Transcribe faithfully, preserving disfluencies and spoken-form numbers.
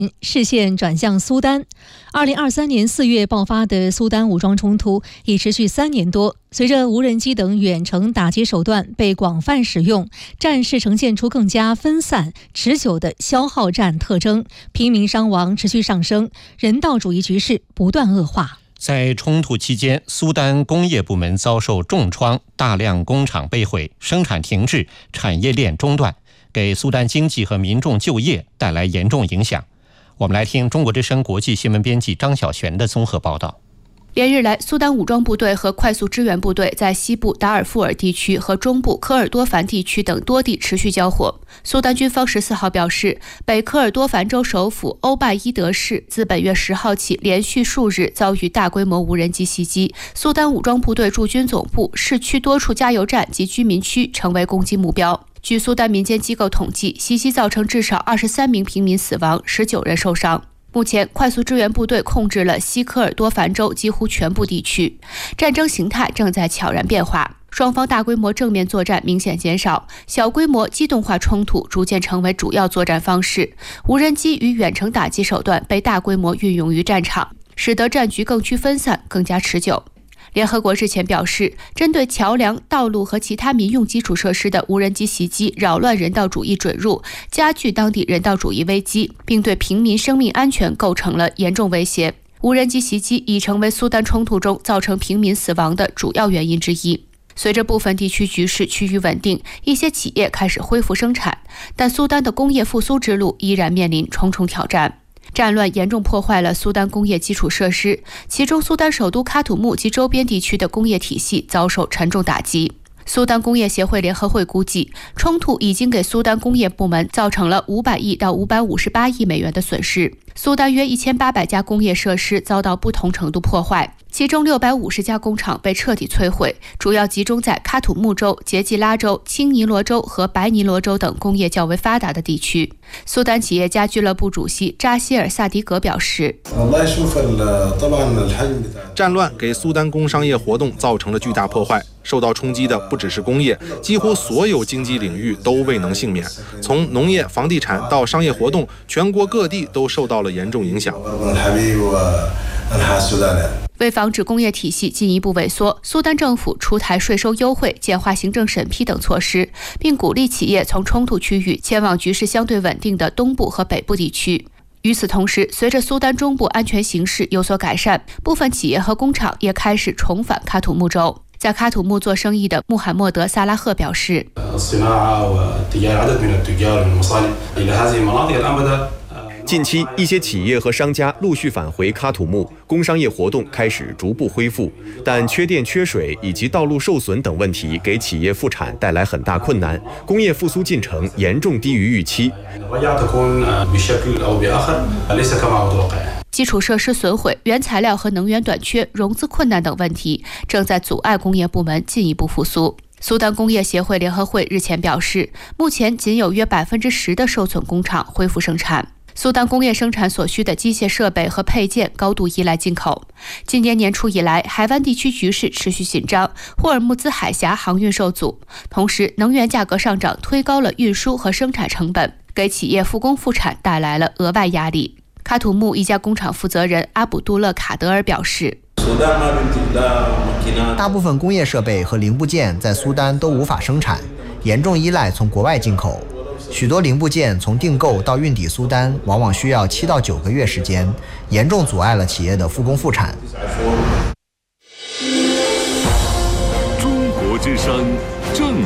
视线转向苏丹。二零二三年四月爆发的苏丹武装冲突已持续三年多，随着无人机等远程打击手段被广泛使用，战事呈现出更加分散、持久的消耗战特征，平民伤亡持续上升，人道主义局势不断恶化。 在冲突期间，苏丹工业部门遭受重创，大量工厂被毁，生产停滞，产业链中断，给苏丹经济和民众就业带来严重影响。我们来听中国之声国际新闻编辑张晓璇的综合报道。 连日来，苏丹武装部队和快速支援部队在西部达尔富尔地区和中部科尔多凡地区等多地持续交火。苏丹军方十四号表示，北科尔多凡州首府欧拜伊德市自本月十号起连续数日遭遇大规模无人机袭击，苏丹武装部队驻军总部、市区多处加油站及居民区成为攻击目标。据苏丹民间机构统计，袭击造成至少二十三名平民死亡，十九人受伤。目前，快速支援部队控制了西科尔多凡州几乎全部地区，战争形态正在悄然变化。双方大规模正面作战明显减少，小规模机动化冲突逐渐成为主要作战方式。无人机与远程打击手段被大规模运用于战场，使得战局更趋分散、更加持久。联合国日前表示，针对桥梁、道路和其他民用基础设施的无人机袭击扰乱人道主义准入，加剧当地人道主义危机，并对平民生命安全构成了严重威胁。无人机袭击已成为苏丹冲突中造成平民死亡的主要原因之一。随着部分地区局势趋于稳定，一些企业开始恢复生产，但苏丹的工业复苏之路依然面临重重挑战。战乱严重破坏了苏丹工业基础设施，其中苏丹首都喀土穆及周边地区的工业体系遭受沉重打击。苏丹工业协会联合会估计，冲突已经给苏丹工业部门造成了五百亿到五百五十八亿美元的损失。苏丹约一千八百家工业设施遭到不同程度破坏，其中六百五十家工厂被彻底摧毁，主要集中在喀土穆州、杰吉拉州、青尼罗州和白尼罗州等工业较为发达的地区。苏丹企业家俱乐部主席扎希尔萨迪格表示， 战乱给苏丹工商业活动造成了巨大破坏，受到冲击的不只是工业，几乎所有经济领域都未能幸免。从农业、房地产到商业活动，全国各地都受到了严重影响。 为防止工业体系进一步萎缩，苏丹政府出台税收优惠、简化行政审批等措施，并鼓励企业从冲突区域前往局势相对稳定的东部和北部地区。与此同时，随着苏丹中部安全形势有所改善，部分企业和工厂也开始重返喀土穆州。在喀土穆做生意的穆罕默德·萨拉赫表示， 近期，一些企业和商家陆续返回喀土穆，工商业活动开始逐步恢复，但缺电、缺水以及道路受损等问题给企业复产带来很大困难，工业复苏进程严重低于预期。 基础设施损毁、原材料和能源短缺、融资困难等问题正在阻碍工业部门进一步复苏。苏丹工业协会联合会日前表示，目前仅有约百分之十的受损工厂恢复生产。苏丹工业生产所需的机械设备和配件高度依赖进口。今年年初以来，海湾地区局势持续紧张，霍尔木兹海峡航运受阻，同时能源价格上涨推高了运输和生产成本，给企业复工复产带来了额外压力。喀土穆一家工厂负责人阿卜杜勒卡德尔表示， 大部分工业设备和零部件在苏丹都无法生产，严重依赖从国外进口。许多零部件从订购到运抵苏丹，往往需要七到九个月时间，严重阻碍了企业的复工复产。 中国之声正